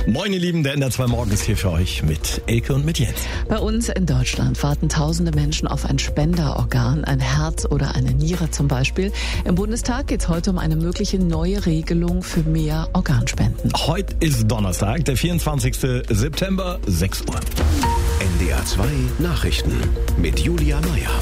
Moin ihr Lieben, der NDR 2 Morgen ist hier für euch mit Elke und mit Jens. Bei uns in Deutschland warten tausende Menschen auf ein Spenderorgan, ein Herz oder eine Niere zum Beispiel. Im Bundestag geht es heute um eine mögliche neue Regelung für mehr Organspenden. Heute ist Donnerstag, der 24. September, 6 Uhr. NDR 2 Nachrichten mit Julia Meyer.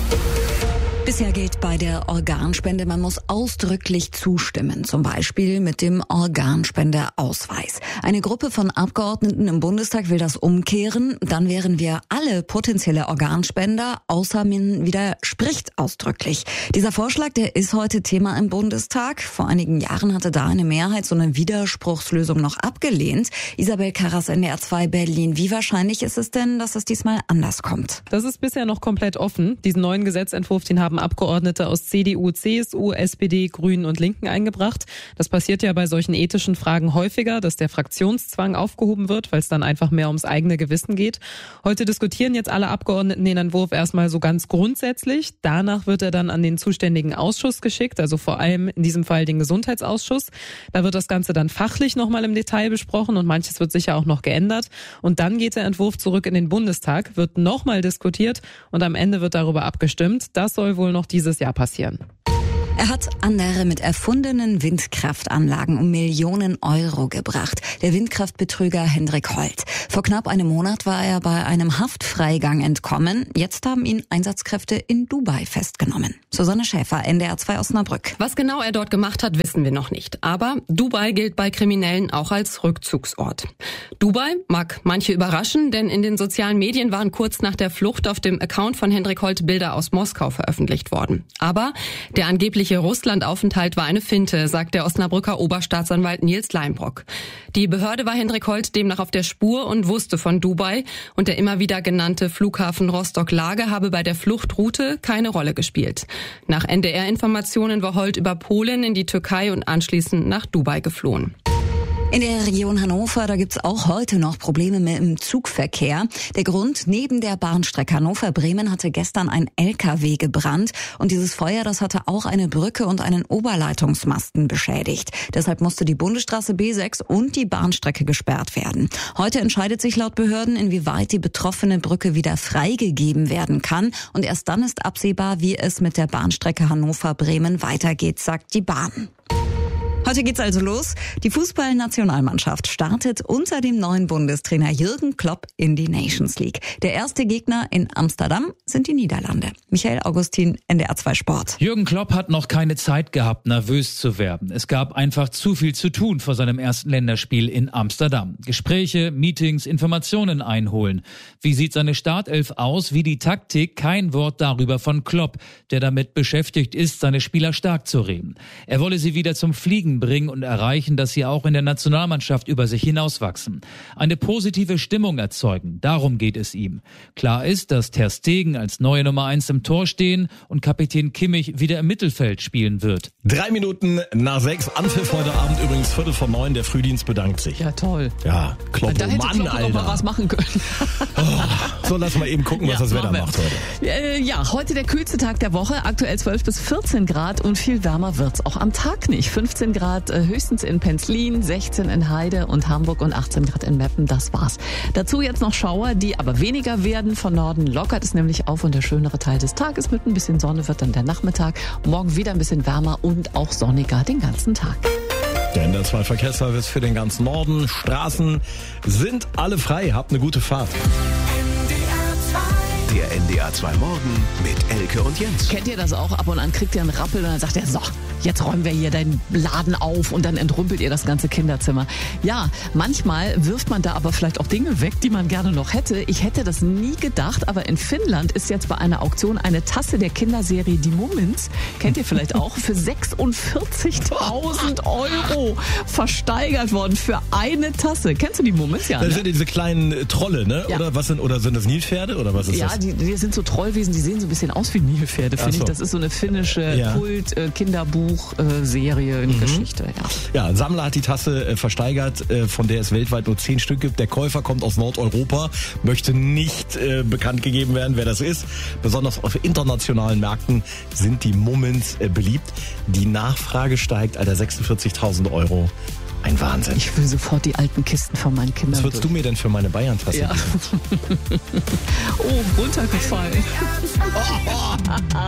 Bisher gilt bei der Organspende, man muss ausdrücklich zustimmen, zum Beispiel mit dem Organspenderausweis. Eine Gruppe von Abgeordneten im Bundestag will das umkehren. Dann wären wir alle potenzielle Organspender, außer man widerspricht ausdrücklich. Dieser Vorschlag, der ist heute Thema im Bundestag. Vor einigen Jahren hatte da eine Mehrheit so eine Widerspruchslösung noch abgelehnt. Isabel Karras, NDR 2 Berlin. Wie wahrscheinlich ist es denn, dass es diesmal anders kommt? Das ist bisher noch komplett offen. Diesen neuen Gesetzentwurf, den haben Abgeordnete aus CDU, CSU, SPD, Grünen und Linken eingebracht. Das passiert ja bei solchen ethischen Fragen häufiger, dass der Fraktionszwang aufgehoben wird, weil es dann einfach mehr ums eigene Gewissen geht. Heute diskutieren jetzt alle Abgeordneten den Entwurf erstmal so ganz grundsätzlich. Danach wird er dann an den zuständigen Ausschuss geschickt, also vor allem in diesem Fall den Gesundheitsausschuss. Da wird das Ganze dann fachlich nochmal im Detail besprochen und manches wird sicher auch noch geändert. Und dann geht der Entwurf zurück in den Bundestag, wird nochmal diskutiert und am Ende wird darüber abgestimmt. Das soll wohl noch dieses Jahr passieren. Er hat andere mit erfundenen Windkraftanlagen um Millionen Euro gebracht. Der Windkraftbetrüger Hendrik Holt. Vor knapp einem Monat war er bei einem Haftfreigang entkommen. Jetzt haben ihn Einsatzkräfte in Dubai festgenommen. Susanne Schäfer, NDR 2 Osnabrück. Was genau er dort gemacht hat, wissen wir noch nicht. Aber Dubai gilt bei Kriminellen auch als Rückzugsort. Dubai mag manche überraschen, denn in den sozialen Medien waren kurz nach der Flucht auf dem Account von Hendrik Holt Bilder aus Moskau veröffentlicht worden. Aber der angebliche Russlandaufenthalt war eine Finte, sagt der Osnabrücker Oberstaatsanwalt Nils Leimbrock. Die Behörde war Hendrik Holt demnach auf der Spur und wusste von Dubai. Und der immer wieder genannte Flughafen Rostock-Lage habe bei der Fluchtroute keine Rolle gespielt. Nach NDR-Informationen war Holt über Polen in die Türkei und anschließend nach Dubai geflohen. In der Region Hannover, da gibt's auch heute noch Probleme mit dem Zugverkehr. Der Grund, neben der Bahnstrecke Hannover-Bremen hatte gestern ein LKW gebrannt. Und dieses Feuer, das hatte auch eine Brücke und einen Oberleitungsmasten beschädigt. Deshalb musste die Bundesstraße B6 und die Bahnstrecke gesperrt werden. Heute entscheidet sich laut Behörden, inwieweit die betroffene Brücke wieder freigegeben werden kann. Und erst dann ist absehbar, wie es mit der Bahnstrecke Hannover-Bremen weitergeht, sagt die Bahn. Heute geht's also los. Die Fußballnationalmannschaft startet unter dem neuen Bundestrainer Jürgen Klopp in die Nations League. Der erste Gegner in Amsterdam sind die Niederlande. Michael Augustin, NDR 2 Sport. Jürgen Klopp hat noch keine Zeit gehabt, nervös zu werden. Es gab einfach zu viel zu tun vor seinem ersten Länderspiel in Amsterdam. Gespräche, Meetings, Informationen einholen. Wie sieht seine Startelf aus? Wie die Taktik? Kein Wort darüber von Klopp, der damit beschäftigt ist, seine Spieler stark zu reden. Er wolle sie wieder zum Fliegen bringen und erreichen, dass sie auch in der Nationalmannschaft über sich hinauswachsen. Eine positive Stimmung erzeugen, darum geht es ihm. Klar ist, dass Ter Stegen als neue Nummer 1 im Tor stehen und Kapitän Kimmich wieder im Mittelfeld spielen wird. 3 Minuten nach 6, Anpfiff heute Abend übrigens 8:45, der Frühdienst bedankt sich. Ja, toll. Ja, Klopp, Da hätte Mann, Klopp noch mal was machen können. So, lass mal eben gucken, was das Wetter macht heute. Ja, heute der kühlste Tag der Woche, aktuell 12 bis 14 Grad und viel wärmer wird's auch am Tag nicht. 15 Grad höchstens in Penzlin, 16 in Heide und Hamburg und 18 Grad in Meppen, das war's. Dazu jetzt noch Schauer, die aber weniger werden. Von Norden lockert es nämlich auf und der schönere Teil des Tages mit ein bisschen Sonne wird dann der Nachmittag. Morgen wieder ein bisschen wärmer und auch sonniger den ganzen Tag. Der NDR 2 Verkehrsservice für den ganzen Norden. Straßen sind alle frei. Habt eine gute Fahrt. Der NDR 2 Morgen mit Elke und Jens. Kennt ihr das auch? Ab und an kriegt ihr einen Rappel und dann sagt er, so, jetzt räumen wir hier deinen Laden auf und dann entrümpelt ihr das ganze Kinderzimmer. Ja, manchmal wirft man da aber vielleicht auch Dinge weg, die man gerne noch hätte. Ich hätte das nie gedacht, aber in Finnland ist jetzt bei einer Auktion eine Tasse der Kinderserie Die Mummins, kennt ihr vielleicht auch, für 46.000 Euro versteigert worden für eine Tasse. Kennst du die Mummins? Ja, Das ne? sind diese kleinen Trolle, ne? Ja. Oder sind das Nilpferde oder was ist Ja, das? die sind so Trollwesen, die sehen so ein bisschen aus wie Nilpferde, finde ich. Das ist so eine finnische Kult-Kinderbuch-Serie in Geschichte. Ja, ein Sammler hat die Tasse versteigert, von der es weltweit nur 10 Stück gibt. Der Käufer kommt aus Nordeuropa, möchte nicht bekannt gegeben werden, wer das ist. Besonders auf internationalen Märkten sind die Mummins beliebt. Die Nachfrage steigt, Alter, 46.000 Euro. Ein Wahnsinn. Ich will sofort die alten Kisten von meinen Kindern. Was würdest du mir denn für meine Bayern-Tasse Ja. geben? Oh, runtergefallen.